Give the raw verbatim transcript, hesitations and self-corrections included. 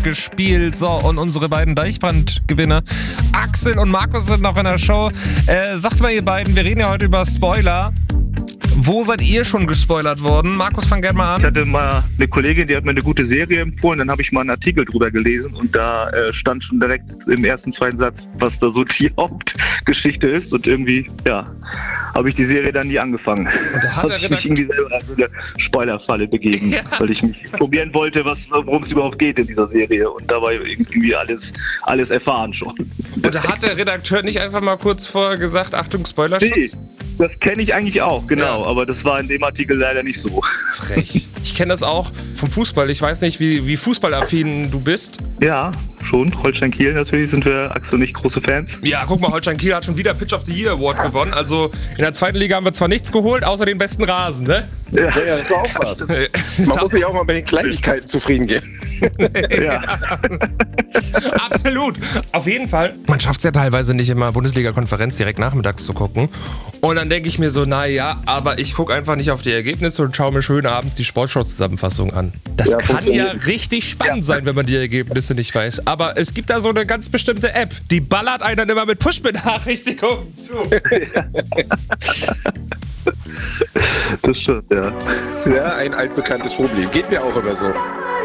gespielt. So, und unsere beiden Deichbrand-Gewinner, Axel und Markus, sind noch in der Show. Äh, sagt mal, ihr beiden, wir reden ja heute über Spoiler. Wo seid ihr schon gespoilert worden? Markus, fang gerne mal an. Ich hatte mal eine Kollegin, die hat mir eine gute Serie empfohlen, dann habe ich mal einen Artikel drüber gelesen und da äh, stand schon direkt im ersten, zweiten Satz, was da so die Hauptgeschichte ist und irgendwie, ja, habe ich die Serie dann nie angefangen. Und da hat habe ich mich irgendwie selber in so eine Spoilerfalle begeben, ja. Weil ich mich probieren wollte, was, worum es überhaupt geht in dieser Serie und dabei irgendwie alles, alles erfahren schon. Und da hat der Redakteur nicht einfach mal kurz vorher gesagt, Achtung, Spoilerschutz? Nee, das kenne ich eigentlich auch, genau, ja. Aber das war in dem Artikel leider nicht so. Frech. Ich kenne das auch vom Fußball. Ich weiß nicht, wie, wie fußballaffin du bist. Ja, schon. Holstein Kiel natürlich sind wir, Axel und ich, große Fans. Ja, guck mal, Holstein Kiel hat schon wieder Pitch of the Year Award gewonnen. Also in der zweiten Liga haben wir zwar nichts geholt, außer den besten Rasen, ne? Ja, ja, das war auch was. Man muss sich auch mal bei den Kleinigkeiten zufrieden geben. Ja. Absolut. Auf jeden Fall. Man schafft es ja teilweise nicht immer, Bundesliga-Konferenz direkt nachmittags zu gucken. Und dann denke ich mir so, naja, aber ich gucke einfach nicht auf die Ergebnisse und schaue mir schön abends die Sportschau-Zusammenfassung an. Das ja, kann ja richtig spannend ja. sein, wenn man die Ergebnisse nicht weiß. Aber es gibt da so eine ganz bestimmte App, die ballert einen dann immer mit Push-Benachrichtigungen zu. Das stimmt, ja. Ja, ein altbekanntes Problem. Geht mir auch immer so.